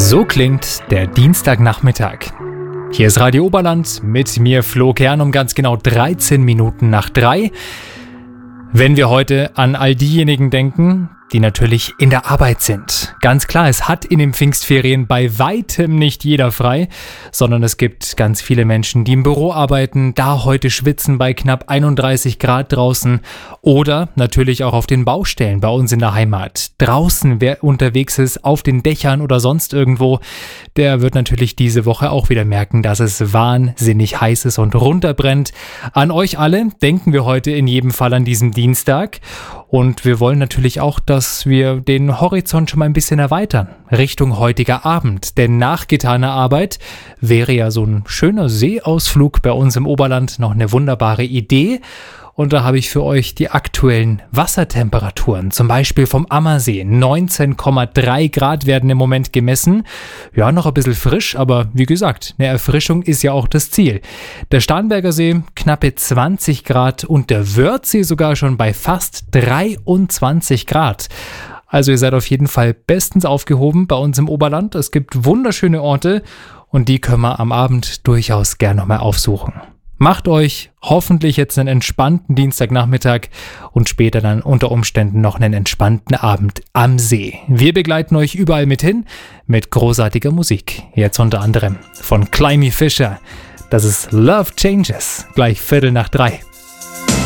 So klingt der Dienstagnachmittag. Hier ist Radio Oberland mit mir Flo Kern um ganz genau 13 Minuten nach 3. Wenn wir heute an all diejenigen denken, die natürlich in der Arbeit sind. Ganz klar, es hat in den Pfingstferien bei weitem nicht jeder frei, sondern es gibt ganz viele Menschen, die im Büro arbeiten, da heute schwitzen bei knapp 31 Grad draußen oder natürlich auch auf den Baustellen bei uns in der Heimat. Draußen, wer unterwegs ist, auf den Dächern oder sonst irgendwo, der wird natürlich diese Woche auch wieder merken, dass es wahnsinnig heiß ist und runterbrennt. An euch alle denken wir heute in jedem Fall an diesem Dienstag. Und wir wollen natürlich auch, dass wir den Horizont schon mal ein bisschen erweitern, Richtung heutiger Abend. Denn nach getaner Arbeit wäre ja so ein schöner Seeausflug bei uns im Oberland noch eine wunderbare Idee. Und da habe ich für euch die aktuellen Wassertemperaturen, zum Beispiel vom Ammersee. 19,3 Grad werden im Moment gemessen. Ja, noch ein bisschen frisch, aber wie gesagt, eine Erfrischung ist ja auch das Ziel. Der Starnberger See knappe 20 Grad und der Wörthsee sogar schon bei fast 23 Grad. Also ihr seid auf jeden Fall bestens aufgehoben bei uns im Oberland. Es gibt wunderschöne Orte und die können wir am Abend durchaus gerne nochmal aufsuchen. Macht euch hoffentlich jetzt einen entspannten Dienstagnachmittag und später dann unter Umständen noch einen entspannten Abend am See. Wir begleiten euch überall mit hin mit großartiger Musik. Jetzt unter anderem von Climby Fisher. Das ist Love Changes. Gleich 3:15.